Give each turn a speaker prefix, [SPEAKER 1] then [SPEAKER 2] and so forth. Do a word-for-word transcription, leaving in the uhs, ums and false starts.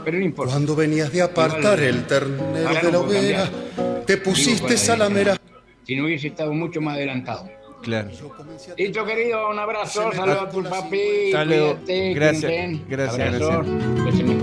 [SPEAKER 1] pero no importa.
[SPEAKER 2] Cuando venías de apartar
[SPEAKER 1] Igual,
[SPEAKER 2] el ternero
[SPEAKER 1] ahora
[SPEAKER 2] de la
[SPEAKER 1] no puedo
[SPEAKER 2] oveja,
[SPEAKER 1] cambiar.
[SPEAKER 2] te
[SPEAKER 1] Vivo
[SPEAKER 2] pusiste
[SPEAKER 1] con la
[SPEAKER 2] salamera.
[SPEAKER 1] Si no hubiese estado mucho más adelantado.
[SPEAKER 3] Claro.
[SPEAKER 1] Listo, querido, un abrazo,
[SPEAKER 2] Se me
[SPEAKER 1] saludos a
[SPEAKER 2] cortó
[SPEAKER 1] tu
[SPEAKER 2] la
[SPEAKER 1] papi,
[SPEAKER 3] Hasta luego.
[SPEAKER 1] cuídate,
[SPEAKER 3] Gracias,
[SPEAKER 1] que estén.
[SPEAKER 3] gracias,
[SPEAKER 1] Abrazo,
[SPEAKER 3] gracias.
[SPEAKER 1] que se mejore.